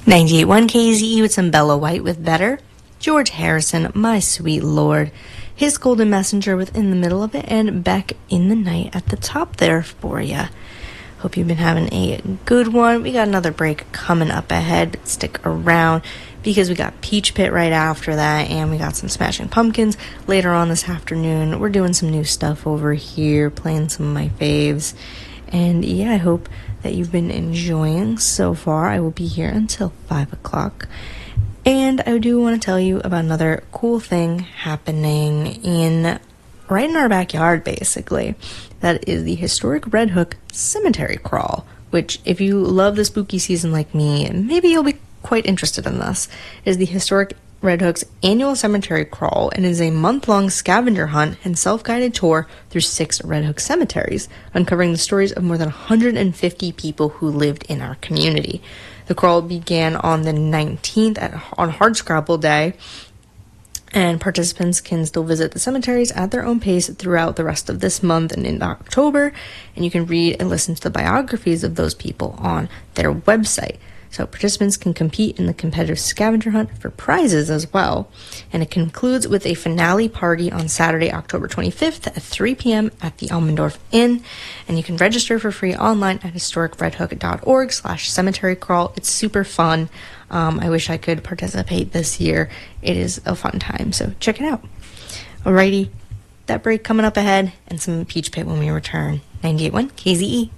98.1 KZE with some Bella White with Better. George Harrison, My Sweet Lord. His Golden Messenger within the middle of it, and Beck in the Night at the top there for you. Hope you've been having a good one. We got another break coming up ahead. Stick around because we got Peach Pit right after that, and we got some Smashing Pumpkins later on this afternoon. We're doing some new stuff over here, playing some of my faves. And yeah, I hope that you've been enjoying so far. I will be here until 5 o'clock. And I do want to tell you about another cool thing happening right in our backyard, basically. That is the historic Red Hook Cemetery Crawl, which, if you love the spooky season like me, maybe you'll be quite interested in this. It is the historic Red Hook's annual cemetery crawl, and is a month-long scavenger hunt and self-guided tour through 6 Red Hook cemeteries, uncovering the stories of more than 150 people who lived in our community. The crawl began on the 19th on Hardscrabble Day, and participants can still visit the cemeteries at their own pace throughout the rest of this month and into October, and you can read and listen to the biographies of those people on their website. So participants can compete in the competitive scavenger hunt for prizes as well. And it concludes with a finale party on Saturday, October 25th at 3 p.m. at the Elmendorf Inn. And you can register for free online at historicredhook.org/cemetery crawl. It's super fun. I wish I could participate this year. It is a fun time, so check it out. Alrighty, that break coming up ahead, and some Peach Pit when we return. 98.1 KZE.